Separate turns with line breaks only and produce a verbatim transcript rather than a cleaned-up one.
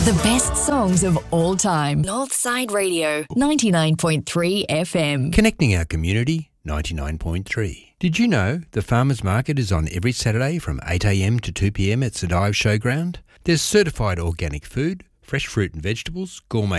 The best songs of all time. Northside Radio, ninety-nine point three F M.
Connecting our community, ninety-nine point three. Did you know the Farmers Market is on every Saturday from eight a m to two p m at Sedive Showground? There's certified organic food, fresh fruit and vegetables, gourmet